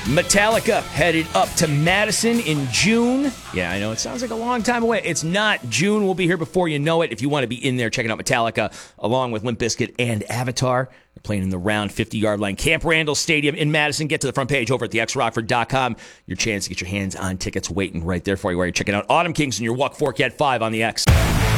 Metallica headed up to Madison in June. Yeah, I know it sounds like a long time away. It's not. June will be here before you know it. If you want to be in there checking out Metallica, along with Limp Bizkit and Avatar, they're playing in the round 50-yard line. Camp Randall Stadium in Madison. Get to the front page over at thexrockford.com. Your chance to get your hands on tickets waiting right there for you while you're checking out Autumn Kings and your Walk Fork at 5 on the X.